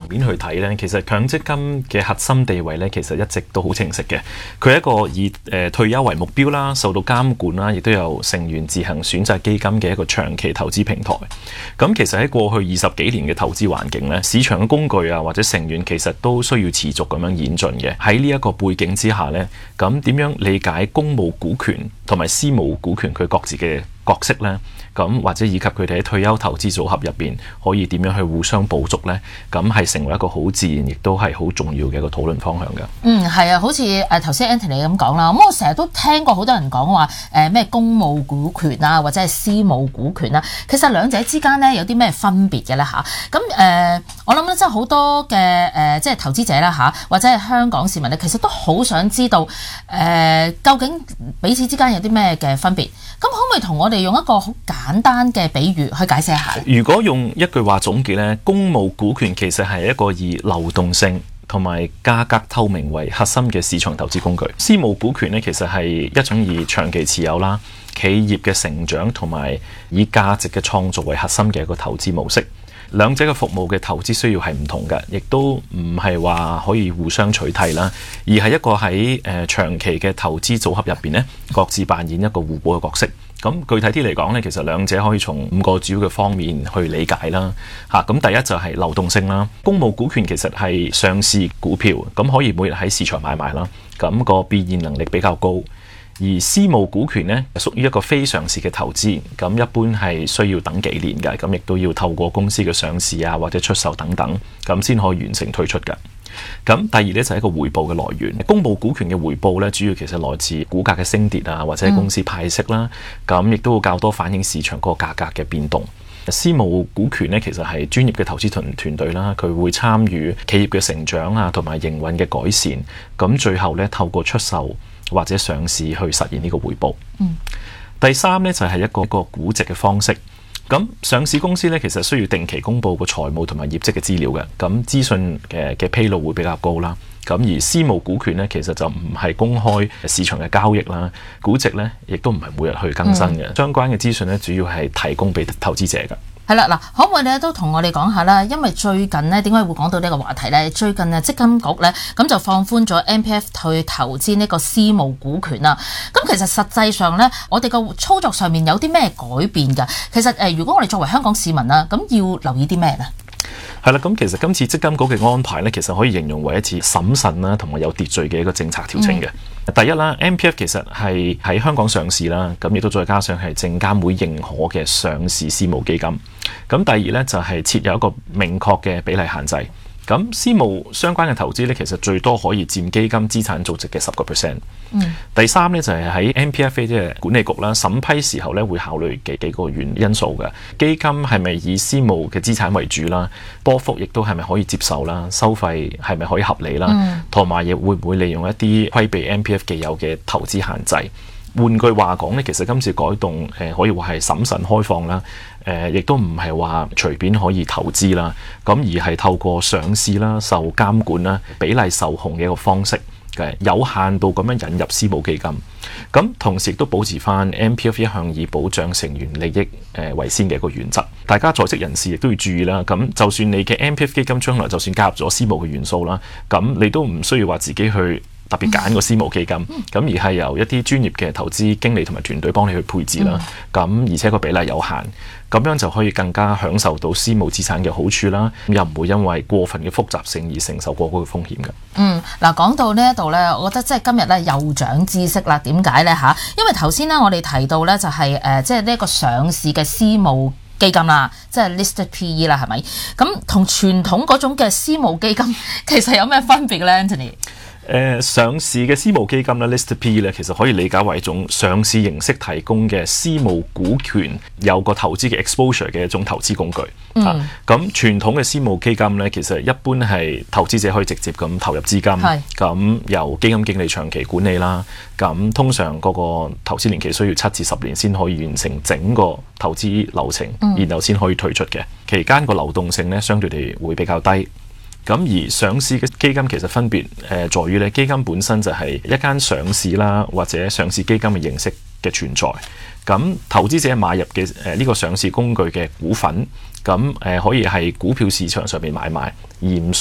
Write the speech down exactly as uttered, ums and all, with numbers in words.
面去睇咧，其實強積金嘅核心地位咧，其實一直都好清晰嘅。佢係一個以誒、呃、退休為目標啦，受到監管啦，亦都有成員自行選擇基金嘅一個長期投資平台。咁其實喺過去二十幾年嘅投資環境咧，市場嘅工具啊或者成員其實都需要持續咁樣演進嘅。喺呢一個背景之下咧，咁點樣理解公募股權同埋私募股權佢各自嘅角色呢？咁或者以及佢哋喺退休投資組合入邊可以點樣去互相補足呢？咁係成為一個好自然，亦都係好重要嘅一個討論方向嘅。 嗯，係啊，好似誒頭先 Anthony 咁講啦。咁我成日都聽過好多人講話誒咩公募股權啊，或者係私募股權啊。其實兩者之間咧有啲咩分別嘅咧嚇？咁誒、呃，我諗咧即係好多嘅誒、呃，即係投資者啦嚇，或者係香港市民咧，其實都好想知道誒、呃，究竟彼此之間有啲咩嘅分別？咁可唔可以同我哋用一個好簡單嘅比喻去解釋一下？ 如果用一句話總結呢，公募股權其實係一個以流動性同埋價格透明為核心嘅市場投資工具。私募股權呢，其實係一種以長期持有啦、企業嘅成長同埋以價值嘅創造為核心嘅一個投資模式。兩者嘅服務嘅投資需要係唔同嘅，亦都唔係話可以互相取替啦，而係一個喺誒、呃、長期嘅投資組合入邊呢，各自扮演一個互補嘅角色。咁具體啲嚟講呢，其實兩者可以從五個主要嘅方面去理解啦。嚇，咁第一就係流動性啦。公募股權其實係上市股票，咁可以每日喺市場買賣啦，咁個變現能力比較高。而私募股權呢，屬於一個非上市嘅投資，咁一般係需要等幾年嘅，咁亦都要透過公司嘅上市啊或者出售等等，咁先可以完成推出嘅。咁第二呢，就係一個回報嘅來源。公募股權嘅回報呢，主要其實來自股價嘅升跌啊，或者公司派息啦，咁亦都會較多反映市場嗰個價格嘅變動。私募股權呢，其實係專業嘅投資團團隊啦，佢會參與企業嘅成長啊同埋營運嘅改善，咁最後呢，透過出售或者上市去實現呢個回報。嗯，第三呢，就係一個一個估值嘅方式。咁上市公司呢，其實需要定期公布個財務同埋業績嘅資料嘅，咁資訊嘅嘅披露會比較高啦。咁而私募股權呢，其實就唔係公開市場嘅交易啦，估值呢亦都唔係每日去更新嘅。嗯、相關嘅資訊呢，主要係提供俾投資者嘅。 係啦，嗱，可唔可以咧都同我哋講下啦？因為最近呢，點解會講到呢個話題呢？最近啊，積金局呢，咁就放寬咗 M P F 去投資呢個私募股權啦。咁其實實際上呢，我哋個操作上面有啲咩改變㗎？其實誒、呃，如果我哋作為香港市民啦，咁要留意啲咩呢？ 係啦，咁其實今次積金局嘅安排咧，其實可以形容為一次審慎啦，同埋有秩序嘅一個政策調整嘅。嗯、第一啦 ，M P F 其實係喺香港上市啦，咁亦都再加上係證監會認可嘅上市私募基金。咁第二咧就係、是、設有一個明確嘅比例限制。咁私募相關嘅投資咧，其實最多可以佔基金資產總值嘅十個 percent。嗯。第三咧就係、是、喺 M P F A 即係管理局啦審批時候咧，會考慮幾幾個原因素嘅。基金係咪以私募嘅資產為主啦？波幅亦都係咪可以接受啦？收費係咪可以合理啦？同埋亦會唔會利用一啲規避 M P F 既有嘅投資限制？換句話講咧，其實今次改動誒、呃、可以話係審慎開放啦，誒、呃、亦都唔係話隨便可以投資啦，咁而係透過上市啦、受監管啦、比例受控嘅一個方式嘅有限度咁樣引入私募基金，咁同時亦都保持翻 M P F 一向以保障成員利益誒為先嘅一個原則。大家在職人士亦都要注意啦，咁就算你嘅 M P F 基金將來就算加入咗私募嘅元素啦，咁你都唔需要話自己去特別揀個私募基金，咁、嗯、而係由一啲專業嘅投資經理同埋團隊幫你去配置啦。咁、嗯、而且個比例有限，咁樣就可以更加享受到私募資產嘅好處啦。又唔會因為過分嘅複雜性而承受過高嘅風險嘅。嗯， 嗱，講到呢一度呢，我覺得即係今日咧又長知識啦。點解呢？嚇？因為頭先呢，我哋提到呢就係、是、誒，即係呢一個上市嘅私募基金啦，即係 listed P E 啦，係咪？咁同傳統嗰種嘅私募基金其實有咩分別呢 Anthony？ 誒、呃、上市嘅私募基金咧 listed P E 咧，其實可以理解為一種上市形式提供嘅私募股權有個投資嘅 exposure 嘅一種投資工具。嗯。咁、啊、傳統嘅私募基金咧，其實一般係投資者可以直接咁投入資金，咁由基金經理長期管理啦。咁通常嗰個投資年期需要七至十年先可以完成整個投資流程，嗯、然後先可以退出嘅。期間個流動性咧，相對地會比較低。咁而上市嘅基金其實分別誒、呃、在於咧，基金本身就係一間上市啦，或者上市基金嘅形式嘅存在。咁投資者買入嘅誒呢個上市工具嘅股份，咁誒、呃、可以係股票市場上面買賣，而唔